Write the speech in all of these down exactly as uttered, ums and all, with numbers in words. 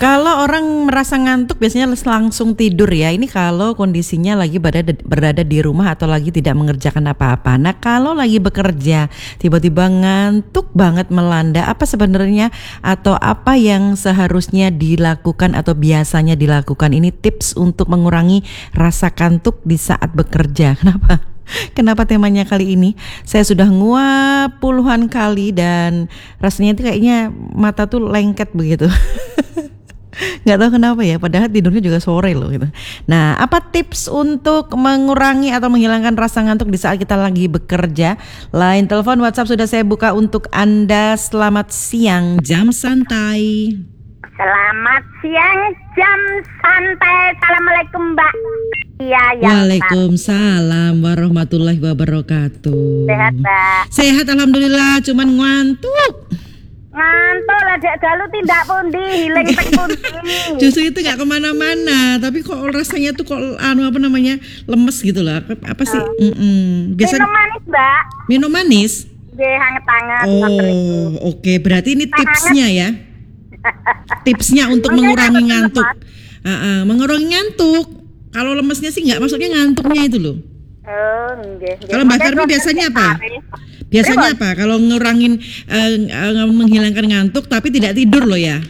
Kalau orang merasa ngantuk biasanya langsung tidur ya. Ini kalau kondisinya lagi berada, berada di rumah atau lagi tidak mengerjakan apa-apa. Nah kalau lagi bekerja tiba-tiba ngantuk banget melanda, apa sebenarnya atau apa yang seharusnya dilakukan atau biasanya dilakukan? Ini tips untuk mengurangi rasa kantuk di saat bekerja. Kenapa? Kenapa temanya kali ini? Saya sudah nguap puluhan kali dan rasanya itu kayaknya mata tuh lengket begitu. Nggak tahu kenapa ya, padahal tidurnya juga sore loh gitu. Nah, apa tips untuk mengurangi atau menghilangkan rasa ngantuk di saat kita lagi bekerja? Line telepon WhatsApp sudah saya buka untuk Anda. Selamat siang, jam santai. Selamat siang, jam santai. Assalamualaikum Mbak. Iya, ya. Waalaikumsalam warahmatullahi wabarakatuh. Sehat Mbak? Sehat alhamdulillah, cuman ngantuk. Ngantuk lah, dek dalu tindak pundi, hiling tek pundi. Justru itu nggak kemana-mana, tapi kok rasanya tuh kok anu apa namanya lemes gitu lah. Apa sih? Oh. Mm-mm. Biasa Minum manis Mbak. minum manis. Nggih, hangat-hangat. Oh, oke. Okay. Berarti ini tipsnya ya. Tipsnya untuk mengurangi ngantuk. Uh-uh, mengurangi ngantuk. Kalau lemesnya sih nggak, maksudnya ngantuknya itu loh. Oh, nggih. Kalau Mbak Karmi biasanya apa? Biasanya apa? Kalau ngurangin uh, uh, menghilangkan ngantuk tapi tidak tidur loh ya.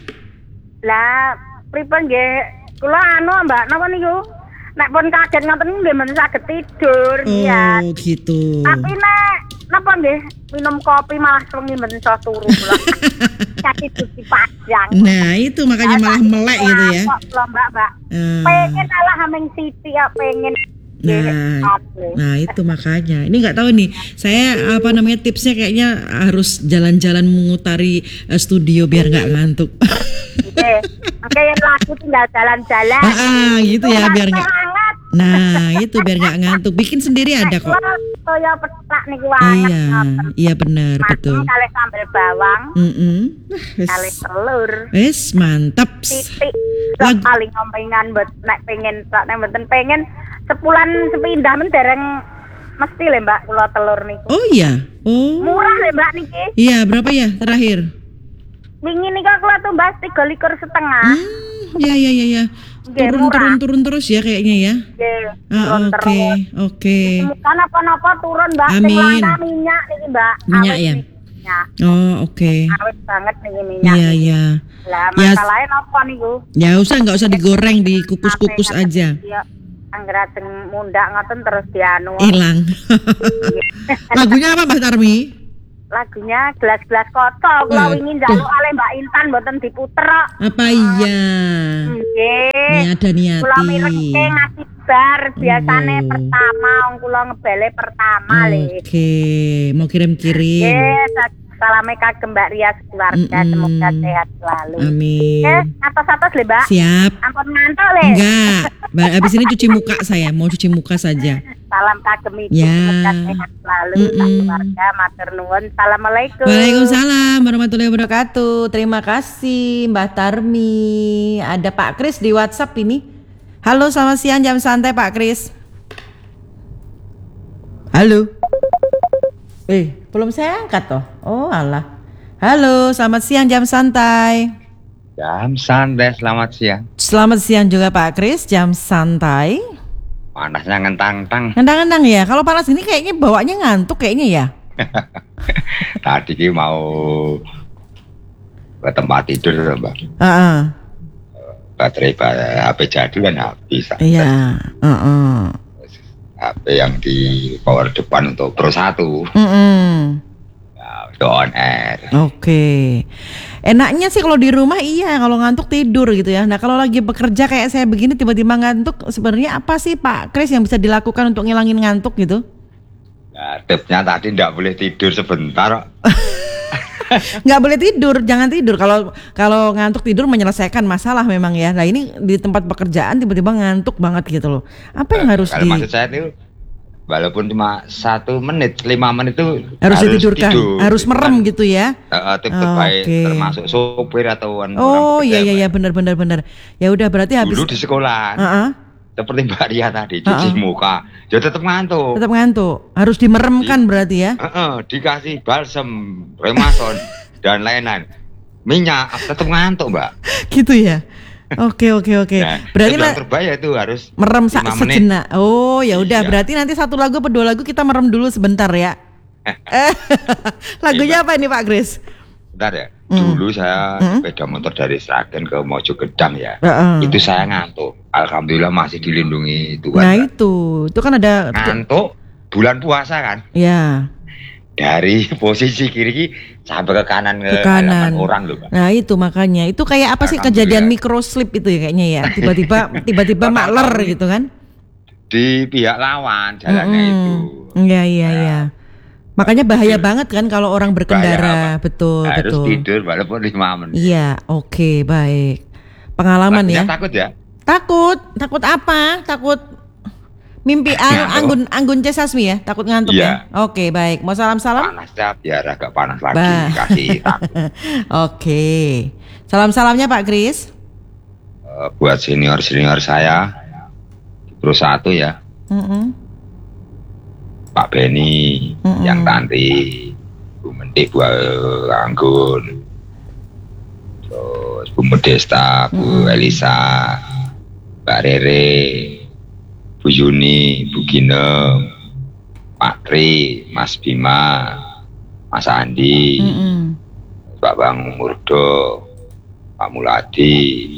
Lah, pripun nggih? Kula anu Mbak, napa niku? Nek pun kaget ngoten nggih men saged tidur, ya. Oh, gitu. Tapi nek napa nggih minum kopi malah wengi men iso turu kula. Kaki cuci panjang. Nah, itu makanya malah melek gitu ya. Kula Mbak, Mbak. Uh. Pengen alah hameng siti ya pengen. Nah, nah itu makanya. Ini nggak tahu nih. Saya apa namanya tipsnya kayaknya harus jalan-jalan mengutari uh, studio biar nggak ngantuk. Oke, oke yang laku tinggal jalan-jalan. Ah, ah, gitu ya biar nggak. Nah, itu biar nggak ngantuk. Bikin sendiri ada kok. Toya petak niku Iya, iya benar betul. Kali sambal bawang. Mm-mm. Kali telur. Wes mantap. Titik. Lag- paling ngompengan buat nek pengen nek mboten pengen sepulan sepindah men dereng mesti le Mbak kula telur niku. Oh iya. Oh. Murah le Mbak niki. Iya, berapa ya terakhir? Wingi nika kula tumbas tiga likur setengah. Hmm, ya ya ya ya. Nggih, Turun murah. turun turun terus ya kayaknya ya. Nggih. Ah, turun oke, terus. oke. Bukan apa-apa turun Mbak. Amin. Sing langka minyak niki Mbak. Minyak Awet ya? niki minyak. Oh, oke. Awet banget niki minyak. Iya, iya. Lah Ya, masalahnya apa niku? Ya usah nggak usah digoreng, dikukus-kukus aja. Iya. Anggere sing mundak ngoten terus dianu. Hilang. Lagunya apa Mbak Tarmi? Lagunya gelas-gelas koco. Kula Waduh. wingi njaluk ale Mbak Intan mboten diputer kok. Apa iya? Nggih. Niat dan niati. Kula mirengke ngasih bar biasane Oh. pertama wong kula ngebele pertama le. Oke, mau kirim-kirim. Nggih, salame kagem Mbak Ria sekeluarga, Mm-mm. semoga sehat selalu. Amin. Nggih, atas-atas le Mbak. Siap. Ampun ngantuk le. Enggak. Mbak, habis ini cuci muka saya, mau cuci muka saja. Salam kagem ibu, Ya. semoga sehat selalu, Mm-mm. keluarga, matur nuwun. Assalamualaikum. Waalaikumsalam warahmatullahi wabarakatuh. Terima kasih Mbak Tarmi. Ada Pak Kris di WhatsApp ini. Halo, selamat siang, jam santai Pak Kris. Halo. Eh, belum saya angkat toh. Oh alah. Halo, selamat siang, jam santai. Jam santai, selamat siang. Selamat siang juga Pak Kris, jam santai. Panasnya ngentang-tang. Ngendang-ngendang ya. Kalau panas ini kayaknya bawanya ngantuk kayaknya ya. Tadi ki mau ke tempat tidur, Mbak. Heeh. Baterai H P jadul kan habis. Iya. Heeh. H P yang di power depan untuk Pro satu. Heeh. Ya, itu on air. Oke. Enaknya sih kalau di rumah iya, kalau ngantuk tidur gitu ya. Nah, kalau lagi bekerja kayak saya begini tiba-tiba ngantuk, sebenarnya apa sih Pak Kris yang bisa dilakukan untuk ngilangin ngantuk gitu? Nah, tipsnya tadi tidak boleh tidur sebentar. Nggak boleh tidur, jangan tidur. Kalau kalau ngantuk tidur menyelesaikan masalah memang ya. Nah, ini di tempat pekerjaan tiba-tiba ngantuk banget gitu loh. Apa yang Nah, harus kalau di maksud saya itu walaupun cuma satu menit, lima menit itu harus ditidurkan, tidur. harus merem gitu ya? Uh, tip Oh, baik oke. termasuk sopir atau orang Oh bekerja, iya iya Mbak. iya benar-benar benar. Ya udah berarti habis. Dulu di sekolah. Heeh. Seperti Mbak Ria tadi cuci Uh-uh. muka, ya tetap ngantuk. Tetap ngantuk. Harus dimeremkan berarti ya? Heeh, dikasih balsem, remason dan lain-lain. Minyak tetap ngantuk, Mbak. Gitu ya. Oke oke oke. Nah, Berarti sebelum la- terbaya itu harus merem sa- lima menit. sejenak. Oh ya udah, Iya. berarti nanti satu lagu atau dua lagu kita merem dulu sebentar ya. Eh, Lagunya Iya, apa ini Pak Kris? Bentar ya. Hmm. Dulu saya Hmm. sepeda motor dari Sragen ke Mojokedang ya. Heeh. Itu saya ngantuk. Alhamdulillah masih dilindungi Tuhan. Nah Mbak. itu, itu kan ada. Ngantuk bulan puasa kan. Ya. Dari posisi kiri sampai ke kanan Ke ke kanan. halaman orang loh, Mbak. Nah itu makanya itu kayak apa sih Alhamdulillah. kejadian microslip itu ya kayaknya ya tiba-tiba tiba-tiba Bapak makler tahu gitu kan? Di pihak lawan jalannya Mm-mm. itu. Iya iya Nah, iya. Makanya bahaya tidur. banget kan kalau orang Bahaya, berkendara, Mbak. betul Harus betul. tidur walaupun lima menit. Iya oke baik. Pengalaman Lagunya ya. takut ya? Takut takut apa? Takut mimpi ang, Ngantuk. anggun anggun C Sasmi ya? Takut ngantuk Iya. ya? Oke baik. Mau salam-salam? Panasnya biar agak panas lagi. Bah. Kasih takut. Oke. Salam-salamnya Pak Kris. Eh, buat senior-senior saya di perusahaan satu ya. Mm-mm. Pak Beni, Mm-mm. yang Tanti, Bu Mentih, Bu Anggun, terus Bu Modesta, Bu Mm-mm. Elisa, Mbak Rere, Bu Yuni, Bu Ginem, Pak Tri, Mas Bima, Mas Andi, Mm-mm. Pak Bang Murdo, Pak Muladi,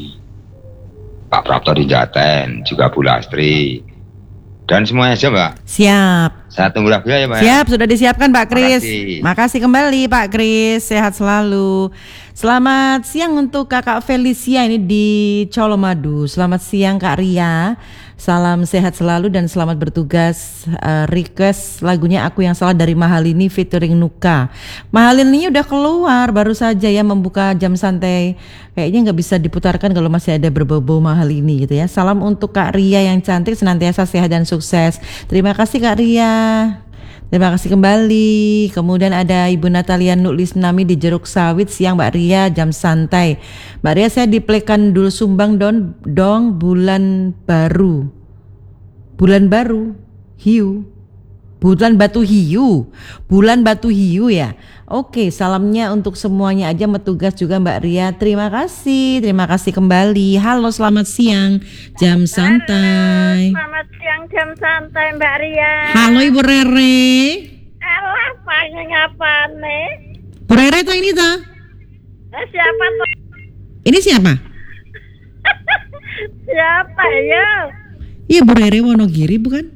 Pak Prapto di Jaten, juga Bu Lastri, dan semuanya aja Mbak. Siap. Saya tunggu lagu ya Mbak. Siap, sudah disiapkan Pak Kris. Makasih. Makasih kembali Pak Kris, sehat selalu. Selamat siang untuk Kakak Felicia ini di Colomadu. Selamat siang Kak Ria. Salam sehat selalu dan selamat bertugas. Uh, request lagunya Aku Yang Salah dari Mahalini featuring Nuka. Mahalini udah keluar baru saja ya membuka jam santai. Kayaknya nggak bisa diputarkan kalau masih ada berbau-bau Mahalini gitu ya. Salam untuk Kak Ria yang cantik, senantiasa sehat dan sukses. Terima kasih Kak Ria. Terima kasih kembali. Kemudian ada Ibu Natalia Nuklisnami di Jeruk Sawit. Siang Mbak Ria, jam santai. Mbak Ria, saya di Plekan Dul Sumbang don, dong bulan baru. Bulan baru hiu. Bulan batu hiu. Bulan batu hiu ya. Oke, salamnya untuk semuanya aja metugas juga Mbak Ria. Terima kasih. Terima kasih kembali. Halo, selamat siang. Jam santai. Selamat siang jam santai Mbak Ria. Halo Ibu Rere. Alah, panjang apa nih? Bu Rere tuh ini tuh. Eh, siapa tuh? Ini siapa? Siapa ya? Iya Bu Rere Wonogiri bukan?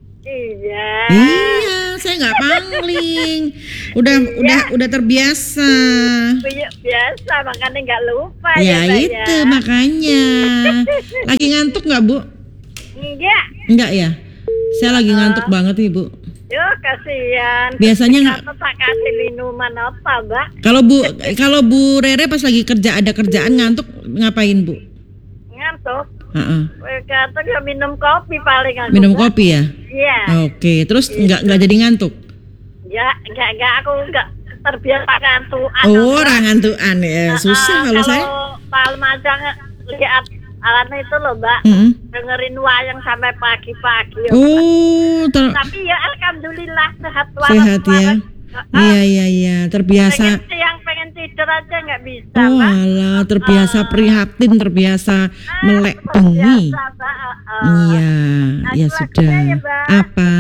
Iya. Iya, saya nggak pangling. Udah udah udah terbiasa. Bi- Biasa, makanya nggak lupa Ya ya, Mbak, itu ya. makanya. Lagi ngantuk nggak Bu? Enggak. Enggak ya. Saya lagi ngantuk banget nih Bu. Yo, kasihan. Biasanya nggak. Kamu tak kasih minuman apa, Mbak? Kalau Bu kalau Bu Rere pas lagi kerja ada kerjaan ngantuk ngapain Bu? Ngantuk. Heeh. Kata ya minum kopi paling aku. Minum Mbak. kopi ya. Iya. Oke, terus nggak nggak jadi ngantuk. Ya, enggak enggak aku enggak terbiasa ngantukan. Oh, orang ngantukan ya. Susah kalau saya. Kalau macam lihat alatnya itu loh, Mbak. Mm-mm. Dengerin wayang sampai pagi-pagi. Oh, ter- Tapi ya alhamdulillah sehat waras. sehat ya. waras. Iya iya iya, terbiasa. Pengen siang pengen tidur aja nggak bisa, Oh Mbak. alah, terbiasa prihatin, terbiasa melek bengi. Biasa, Mbak. Uh, uh. Iya, Nah, ya itu sudah. lagunya ya, Mbak. Apa?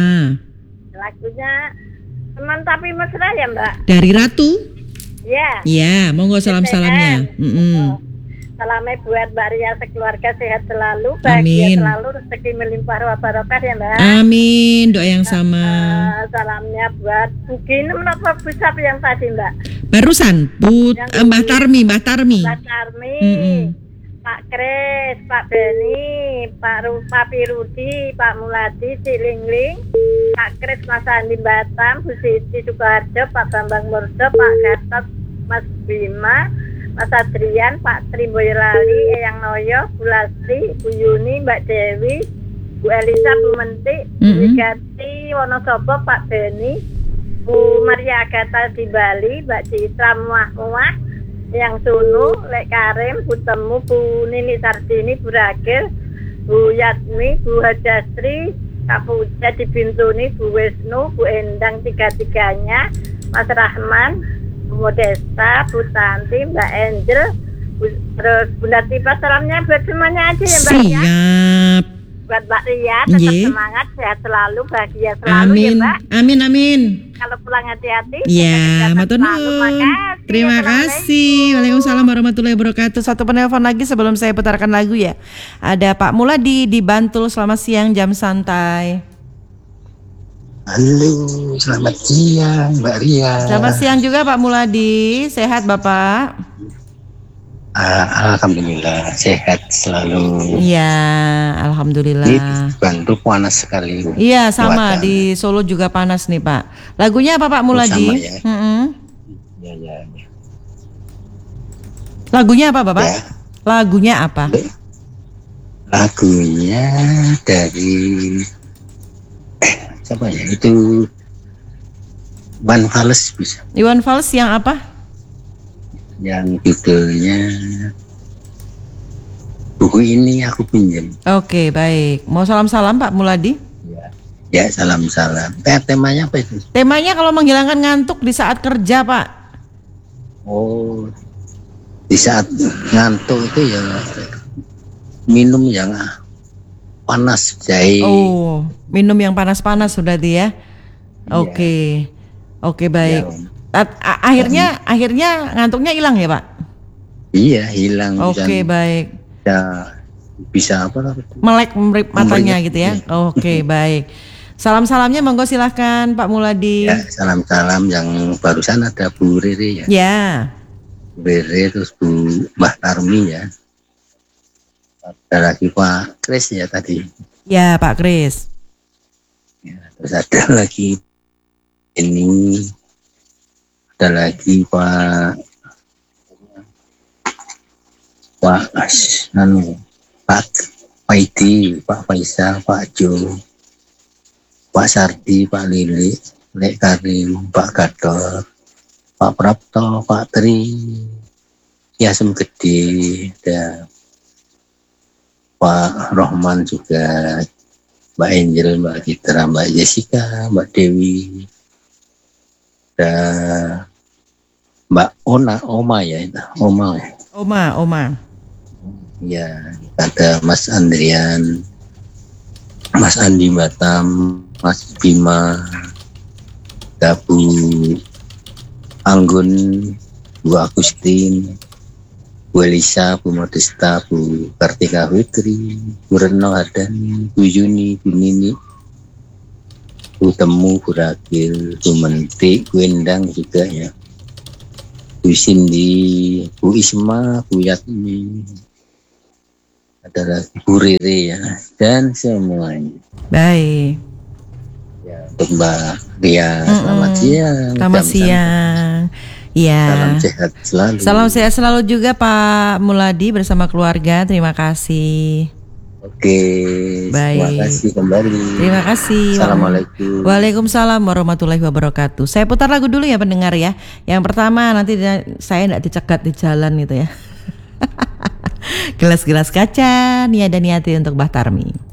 Lagunya teman tapi mesra ya, Mbak. Dari Ratu? Ya. Iya, monggo salam-salamnya. Mm-mm. Salamnya buat Mbak Ria sekeluarga sehat selalu, bahagia Amin. selalu, rezeki melimpah ruah barokah ya Mbak. Amin, doa yang sama. Uh, salamnya buat Bu Ginem apa Bu Sapi yang tadi Mbak. Barusan, Bu Yang eh, Mbah Tarmi, Mbah Tarmi. Mbak Charmi, Mm-mm. Pak Kris, Pak Beni, Pak Ru, Pak Pirudi, Pak Muladi, Cik Lingling, Pak Kris, Mas Andi Batam, Bu Siti Sukoharjo, Pak Bambang Murdo, Pak Gatot, Mas Bima, Mas Adrian, Pak Tri Boyolali, Eyang Noyo, Bu Lasti, Bu Yuni, Mbak Dewi, Bu Elisa, Bu Mentik, Bu Mm-mm. Wigati, Wonosobo, Pak Beni, Bu Maria Agatha di Bali, Mbak Citra Muah-Muah, Yang Sunu, Lek Karim, Bu Temu, Bu Nini Sardini, Bu Ragil, Bu Yatmi, Bu Hajastri, Kak Puja di Bintuni, Bu Wisnu, Bu Endang tiga-tiganya, Mas Rahman, Bu Modesta, Bu Tanti, Mbak Angel, Bu- Terus Bunda Tipa salamnya buat semuanya aja ya Mbak ya. Siap. Buat Mbak Ria tetap Nggih. semangat, sehat selalu, bahagia selalu Amin. ya Mbak. Amin amin. Kalau pulang hati-hati. Ya, jaga matur kesehatan selalu. nuwun. Makasih. Terima Assalamualaikum. kasih. Waalaikumsalam warahmatullahi wabarakatuh. Satu penelpon lagi sebelum saya putarkan lagu ya. Ada Pak Muladi di Bantul. Selamat siang, jam santai. Halo, selamat siang Mbak Ria. Selamat siang juga Pak Muladi. Sehat Bapak? Ah, Alhamdulillah sehat selalu. Iya, Ini alhamdulillah. Bantul panas sekali. Iya, sama Cuaca. di Solo juga panas nih Pak. Lagunya apa Pak Muladi? sama ya. Mm-mm. Ya, ya, ya. Lagunya apa Bapak? Ya, Lagunya apa? lagunya dari eh, siapa ya? Itu Van Fals bisa. Iwan Fals yang apa? Yang judulnya buku ini aku pinjam. Oke, baik. Mau salam-salam Pak Muladi? Ya, ya salam-salam. Eh, temanya apa itu? Temanya kalau menghilangkan ngantuk di saat kerja Pak. Oh, di saat ngantuk itu ya minum yang panas jahe. Oh, minum yang panas-panas sudah dia. Iya. Oke. Oke, baik. Ya, A- a- akhirnya akhirnya ngantuknya hilang ya, Pak? iya hilang. Oke, bisa, baik. bisa bisa apa? Melek merip matanya Membelit, gitu ya. iya. Oke, baik. Salam-salamnya monggo silahkan Pak Muladi. Ya, salam-salam yang barusan ada Bu Rere ya. Ya. Bu Rere terus Bu Mbah Tarmi ya. Ada lagi Pak Kris ya tadi. Ya, Pak Kris. Ya, terus ada lagi ini ada lagi Pak Pak As, anu, Pak Paidi, Pak Faisal, Pak Jo, Pak Sardi, Pak Lili, Lek Karim, Pak Gatot, Pak Prapto, Pak Tri, Yasem Gede, dan Pak Rohman juga, Mbak Angel, Mbak Citra, Mbak Jessica, Mbak Dewi, dan Mbak Ona, Oma ya, itu, Oma ya. Oma, Oma. Ya, ada Mas Andrian, Mas Andi Batam, Mas Bima, ada Bu Anggun, Bu Agustin, Bu Elisa, Bu Modesta, Bu Kartika Fitri, Bu Reno Hadani, Bu Yuni, Bu Nini, Bu Temu, Bu Rakil, Bu Menteri, Bu Endang juga ya, Bu Cindy, Bu Isma, Bu Yatmi, ada lagi Bu Rere ya, dan semuanya. Baik. Ya, untuk Mbak Ria, selamat Mm-mm. siang. Selamat Jam siang. Iya. Salam sehat selalu. Salam sehat selalu juga Pak Muladi bersama keluarga. Terima kasih. Oke, terima Baik. kasih kembali. Terima kasih. Assalamualaikum. Waalaikumsalam warahmatullahi wabarakatuh. Saya putar lagu dulu ya pendengar ya. Yang pertama nanti dia- saya tidak dicegat di jalan gitu ya. Gelas-gelas kaca, niat dan niati untuk Mbah Tarmi.